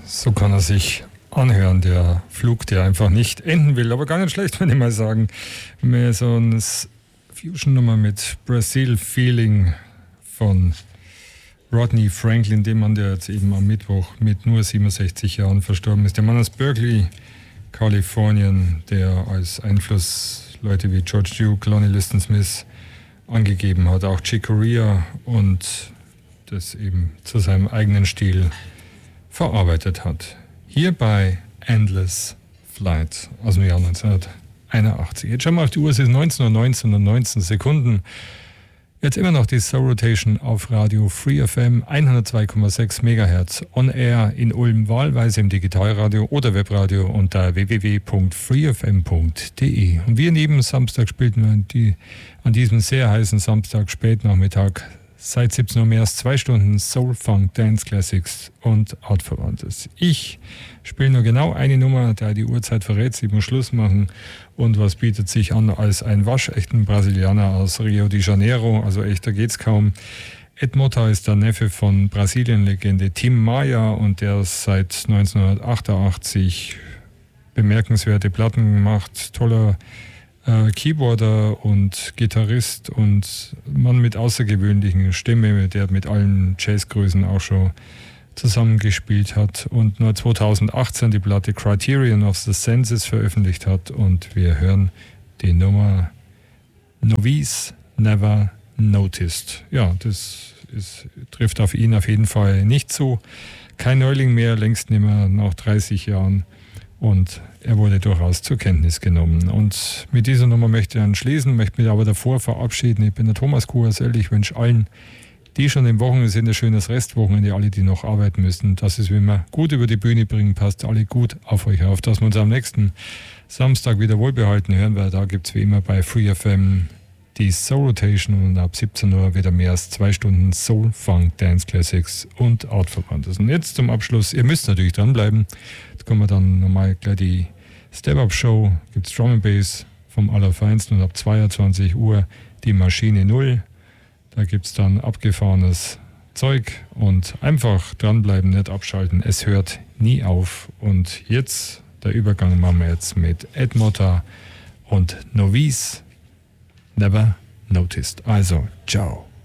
So kann er sich anhören, der Flug, der einfach nicht enden will. Aber gar nicht schlecht, wenn ich mal sagen. Mehr so eine Fusion-Nummer mit Brazil Feeling von Rodney Franklin, dem Mann, der jetzt eben am Mittwoch mit nur 67 Jahren verstorben ist. Der Mann aus Berkeley, Kalifornien, der als Einfluss Leute wie George Duke, Lonnie Liston Smith angegeben hat, auch Chick Corea, und das eben zu seinem eigenen Stil verarbeitet hat. Hier bei Endless Flight aus dem Jahr 1981. Jetzt schauen wir auf die Uhr, es ist 19:19 und 19 Sekunden. Jetzt immer noch die Soul Rotation auf Radio Free FM 102,6 MHz on air in Ulm, wahlweise im Digitalradio oder Webradio unter www.freefm.de. Und wir neben Samstag spielten wir an diesem sehr heißen Samstag Spätnachmittag seit 17 Uhr mehr als 2 Stunden Soul, Funk, Dance Classics und Artverwandtes. Ich spiele nur genau eine Nummer, da die Uhrzeit verrät, sie muss Schluss machen. Und was bietet sich an als ein waschechten Brasilianer aus Rio de Janeiro, also echter geht's kaum. Ed Motta ist der Neffe von Brasilien-Legende Tim Maia und der seit 1988 bemerkenswerte Platten macht, toller Keyboarder und Gitarrist und Mann mit außergewöhnlichen Stimme, der mit allen Jazzgrößen auch schon zusammengespielt hat und nur 2018 die Platte Criterion of the Senses veröffentlicht hat, und wir hören die Nummer Novice Never Noticed. Ja, das trifft auf ihn auf jeden Fall nicht zu. Kein Neuling mehr, längst nicht mehr, nach 30 Jahren. Und er wurde durchaus zur Kenntnis genommen. Und mit dieser Nummer möchte ich dann schließen, möchte mich aber davor verabschieden. Ich bin der Thomas Kuhasell. Ich wünsche allen, die schon im Wochenende sind, ein schönes Restwochenende. Alle, die noch arbeiten müssen, dass es wie immer gut über die Bühne bringen, passt alle gut auf euch auf, dass wir uns am nächsten Samstag wieder wohlbehalten hören, weil da gibt es wie immer bei Free FM die Soul Rotation und ab 17 Uhr wieder mehr als 2 Stunden Soul, Funk, Dance Classics und Artverwandtes. Und jetzt zum Abschluss, ihr müsst natürlich dranbleiben, jetzt kommen wir dann nochmal gleich die Step-Up-Show, gibt es Drum and Bass vom Allerfeinsten und ab 22 Uhr die Maschine Null. Da gibt es dann abgefahrenes Zeug und einfach dranbleiben, nicht abschalten, es hört nie auf. Und jetzt, der Übergang machen wir jetzt mit Ed Motta und Novice Never Noticed. Also, ciao.